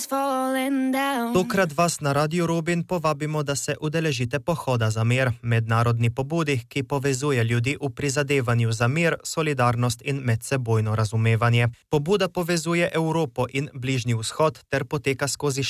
Tokrat vas na Radio Robin povabimo, da se udeležite pohoda za mir, mednarodni pobudi, ki povezuje ljudi v prizadevanju za mir, solidarnost in medsebojno razumevanje. Pobuda povezuje Evropo in Bližnji vzhod ter poteka skozi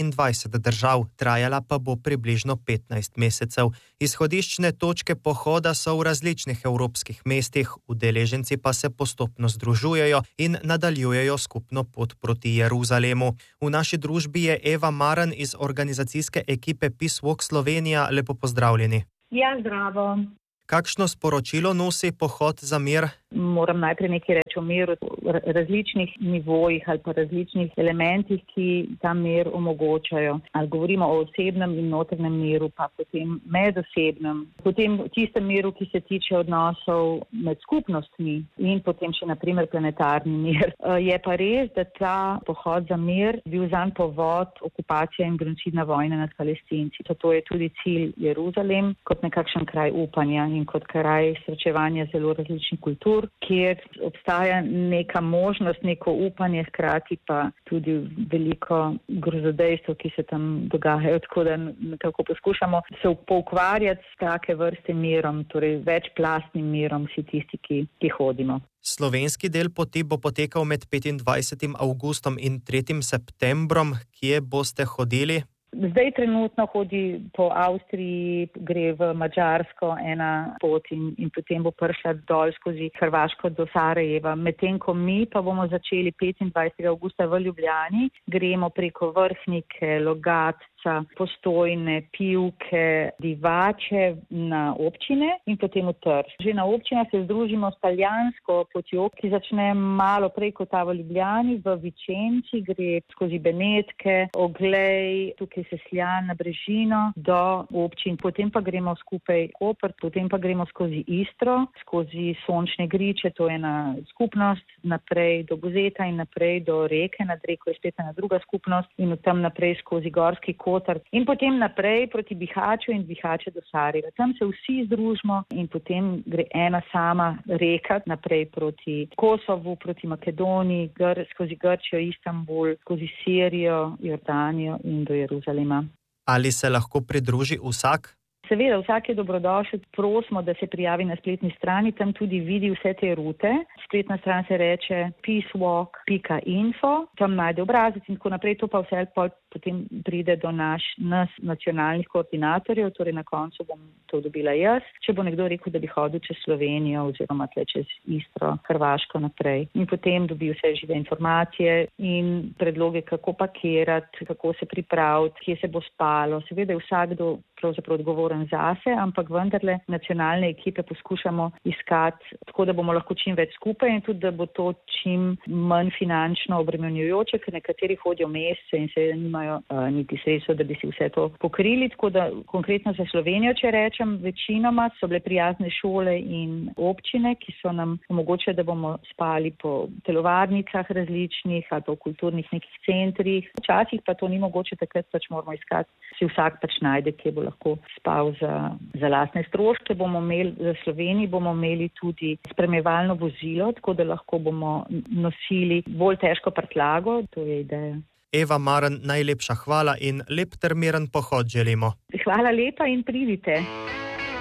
24 držav, trajala pa bo približno 15 mesecev. Izhodiščne točke pohoda so v različnih evropskih mestih, udeleženci pa se postopno združujejo in nadaljujejo skupno pot proti Jeruzalemu. V naši družbi je Eva Maran iz organizacijske ekipe Peace Walk Slovenija. Lepo pozdravljeni. Ja, zdravo. Kakšno sporočilo nosi pohod za mir? Moram najprej nekaj reči o miru, različnih nivojih ali pa različnih elementih, ki ta mir omogočajo. Ali govorimo o osebnem in notranjem miru, pa potem medosebnem, potem tistem miru, ki se tiče odnosov med skupnostmi in potem še naprimer planetarni mir. Je pa res, da ta pohod za mir bil zanj povod okupacija in genocidna vojna nad Palestinci. Zato je tudi cilj Jeruzalem kot nekakšen kraj upanja in kot kraj srečevanja zelo različnih kultur, kjer obstaja neka možnost, neko upanje, hkrati pa tudi veliko grozodejstev, ki se tam dogajajo, tako da nekako poskušamo se poukvarjati s take vrste mirom, torej večplastnim mirom vsi tisti, ki hodimo. Slovenski del poti bo potekal med 25. avgustom in 3. septembrom. Kje boste hodili? Zdaj trenutno hodi po Avstriji, gre v Madžarsko ena pot in potem bo prišla dol skozi Hrvaško do Sarajeva. Medtem ko mi pa bomo začeli 25. avgusta v Ljubljani, gremo preko Vrhnike, Logatca, Postojne, Pivke, Divače na občine in potem v Trst. Že na občinah se združimo s Taljansko potjo, ki začne malo prej kot ta v Ljubljani, v Vičenci, gre skozi Benetke, Oglej, tukaj Sesljan na Brežino do občin. Potem pa gremo skupaj Koper, potem pa gremo skozi Istro, skozi Sončne Griče, to je ena skupnost, naprej do Buzeta in naprej do Reke, nad Reko je spet ena druga skupnost in od tam naprej skozi Gorski Kotar in potem naprej proti Bihaću in Bihaće do Sarajeva. Tam se vsi združimo in potem gre ena sama reka naprej proti Kosovu, proti Makedoniji, skozi Grčijo, Istanbul, skozi Sirijo, Jordanijo in do Jeruzalema. Ali se lahko pridruži vsak? Seveda, vsak je dobrodošel, prosimo, da se prijavi na spletni strani, tam tudi vidi vse te rute. Spletna stran se reče peacewalk.info, tam najde obrazec in tako naprej, to pa vse potem pride do nas nacionalnih koordinatorjev, torej na koncu bom to dobila jaz. Če bo nekdo rekel, da bi hodil čez Slovenijo oziroma tle čez Istro, Hrvaško naprej. In potem dobi vse žive informacije in predloge, kako pakirati, kako se pripraviti, kje se bo spalo. Seveda je vsakdo pravzaprav odgovoren zase, ampak vendarle nacionalne ekipe poskušamo iskati tako, da bomo lahko čim več skupaj in tudi, da bo to čim manj finančno obremenjujoče, ker nekateri hodijo mesece in se nimajo niti sredstva, da bi si vse to pokrili. Tako da konkretno za Slovenijo, če rečem, večinoma so bile prijazne šole in občine, ki so nam omogočile, da bomo spali po telovadnicah različnih ali pa v kulturnih nekih centrih. Včasih pa to ni mogoče, takrat pač moramo iskati, si vsak pač najde, kje bo lahko spal za lastne stroške. Za Sloveniji bomo imeli tudi spremljevalno vozilo, tako da lahko bomo nosili bolj težko prtljago, to je ideja. Eva Maran, najlepša hvala in lep ter miren pohod želimo. Hvala lepa in pridite.